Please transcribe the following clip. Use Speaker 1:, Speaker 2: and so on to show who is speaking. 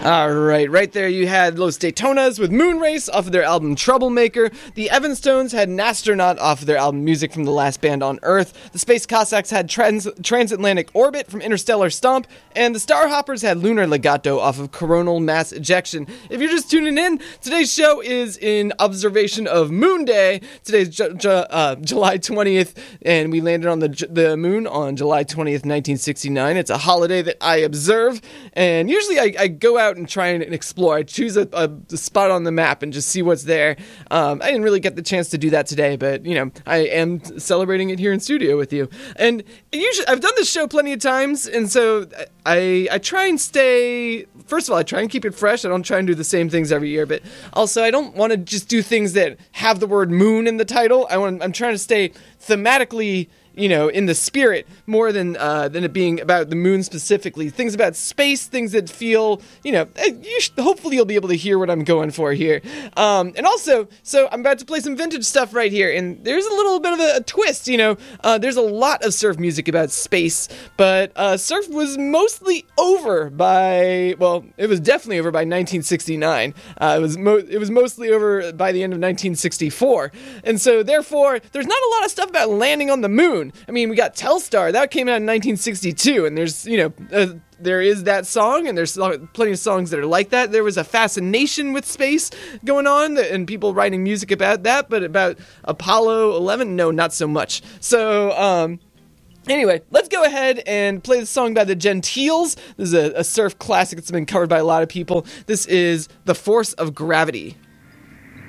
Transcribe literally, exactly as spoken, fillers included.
Speaker 1: Alright, right there you had Los Daytonas with Moonrace off of their album Troublemaker. The Evanstones had Nastronaut off of their album Music from the Last Band on Earth. The Space Cossacks had Trans- Transatlantic Orbit from Interstellar Stomp. And the Starhoppers had Lunar Legato off of Coronal Mass Ejection. If you're just tuning in, today's show is in observation of Moon Day. Today's ju- ju- uh, July twentieth, and we landed on the, ju- the moon on July twentieth, nineteen sixty-nine. It's a holiday that I observe, and usually I, I go out and try and explore. I choose a, a, a spot on the map and just see what's there. Um, I didn't really get the chance to do that today, but, you know, I am celebrating it here in studio with you. And usually, I've done this show plenty of times, and so I I try and stay, first of all, I try and keep it fresh. I don't try and do the same things every year, but also I don't want to just do things that have the word moon in the title. I want, I'm trying to stay thematically, you know, in the spirit more than uh, than it being about the moon specifically. Things about space, things that feel, you know, you should, hopefully you'll be able to hear what I'm going for here. Um, and also, so I'm about to play some vintage stuff right here, and there's a little bit of a, a twist, you know. Uh, there's a lot of surf music about space, but uh, surf was mostly over by, well, it was definitely over by nineteen sixty-nine. Uh, it was mo- it was mostly over by the end of nineteen sixty-four. And so, therefore, there's not a lot of stuff about landing on the moon. I mean, we got Telstar, that came out in nineteen sixty-two, and there's, you know, uh, there is that song, and there's plenty of songs that are like that. There was a fascination with space going on, and people writing music about that, but about Apollo eleven, no, not so much. So, um... Anyway, let's go ahead and play the song by the Gentiles. This is a, a surf classic that's been covered by a lot of people. This is The Force of Gravity.